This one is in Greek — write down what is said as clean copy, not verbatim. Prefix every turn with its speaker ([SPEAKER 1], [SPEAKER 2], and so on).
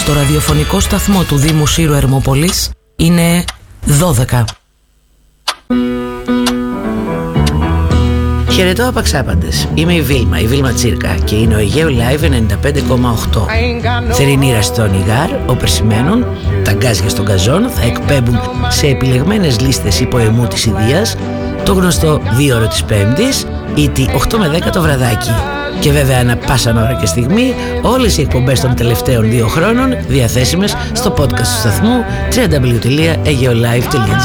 [SPEAKER 1] το ραδιοφωνικό σταθμό του Δήμου Σύρου Ερμόπολης είναι 12.
[SPEAKER 2] Χαιρετώ απαξάπαντες. Είμαι η Βίλμα Τσίρκα και είναι ο Αιγαίο Live 95,8. Θερινή ραστόνι γάρ, όπερ σημαίνουν, τα γκάζια στον καζόν θα εκπέμπουν σε επιλεγμένες λίστες υποαιμού της Ιδείας το γνωστό 2ωρο της Πέμπτης ή τη 8 με 10 το βραδάκι. Και βέβαια ανά πάσα ώρα και στιγμή όλες οι εκπομπές των τελευταίων 2 χρόνων διαθέσιμες στο podcast του σταθμού www.aegeolive.gr.